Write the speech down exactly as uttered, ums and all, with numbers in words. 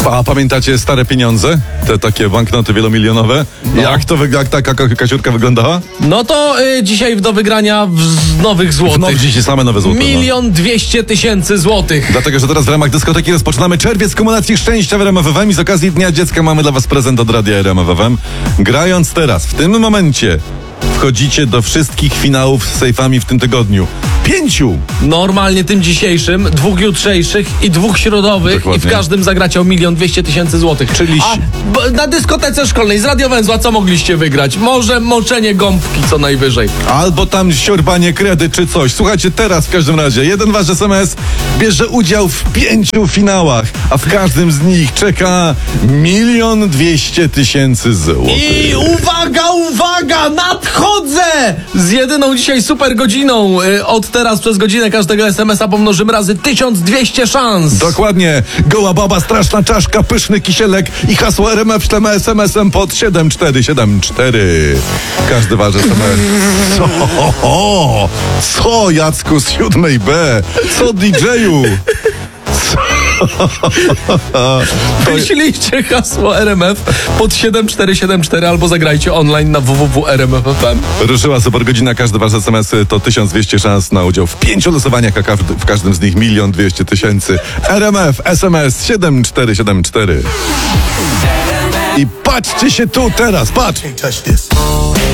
A pamiętacie stare pieniądze? Te takie banknoty wielomilionowe? No. Jak to wyg- jak taka ka- kasiurka wyglądała? No to y, dzisiaj do wygrania w, z nowych złotych. No dzisiaj same nowe złote. No. Milion dwieście tysięcy złotych. Dlatego, że teraz w ramach dyskoteki rozpoczynamy czerwiec kumulacji szczęścia w R M F F M i z okazji Dnia Dziecka mamy dla was prezent od Radia R M F F M. Grając teraz, w tym momencie, wchodzicie do wszystkich finałów z sejfami w tym tygodniu. Pięciu! Normalnie tym dzisiejszym, dwóch jutrzejszych i dwóch środowych. Dokładnie. I w każdym zagracie o milion dwieście tysięcy złotych. Czyli- A b- na dyskotece szkolnej z Radiowęzła co mogliście wygrać? Może moczenie gąbki co najwyżej. Albo tam siorbanie kredy czy coś. Słuchajcie, teraz w każdym razie jeden wasz S M S bierze udział w pięciu finałach, a w każdym z nich czeka milion dwieście tysięcy złotych. I uwaga, uwaga, nadchodzę! Z jedyną dzisiaj super godziną. Y, Od teraz przez godzinę każdego es em es a pomnożymy razy tysiąc dwieście szans. Dokładnie. Goła baba, straszna czaszka, pyszny kisielek i hasło R M F ślemy es em esem pod siedem cztery siedem cztery. Każdy wasz S M S. Co? Co, Jacku z siódmej B? Co, D J-u? Wyślijcie hasło R M F pod siedem cztery siedem cztery albo zagrajcie online na w w w kropka r m f f m. Ruszyła super godzina, każdy wasz S M S to tysiąc dwieście szans na udział w pięciu losowaniach, a każdy, w każdym z nich milion dwieście tysięcy. R M F, S M S siedem cztery siedem cztery. I patrzcie się tu teraz, patrz! Can't touch this.